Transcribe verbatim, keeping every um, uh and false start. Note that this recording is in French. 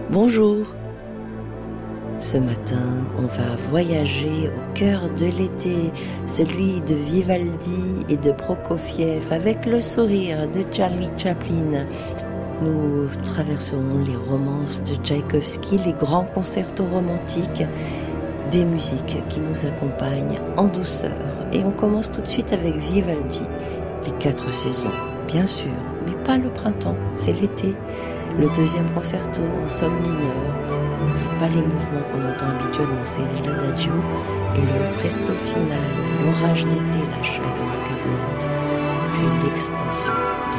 Bonjour. Ce matin, on va voyager au cœur de l'été, celui de Vivaldi et de Prokofiev, avec le sourire de Charlie Chaplin. Nous traverserons les romances de Tchaïkovski, les grands concertos romantiques, des musiques qui nous accompagnent en douceur. Et on commence tout de suite avec Vivaldi, les quatre saisons, bien sûr, mais pas le printemps, c'est l'été. Le deuxième concerto en sol mineur, et pas les mouvements qu'on entend habituellement, c'est l'adagio et le presto final, l'orage d'été, la chaleur accablante, puis l'explosion.